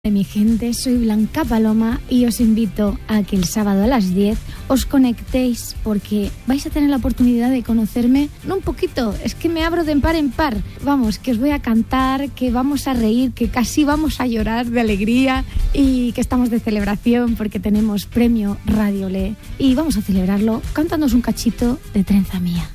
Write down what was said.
Mi gente, soy Blanca Paloma y os invito a que el sábado a las 10 os conectéis porque vais a tener la oportunidad de conocerme, no un poquito, es que me abro de par en par. Vamos, que os voy a cantar, que vamos a reír, que casi vamos a llorar de alegría y que estamos de celebración porque tenemos premio Radio Le y vamos a celebrarlo cantándonos un cachito de Trenza Mía.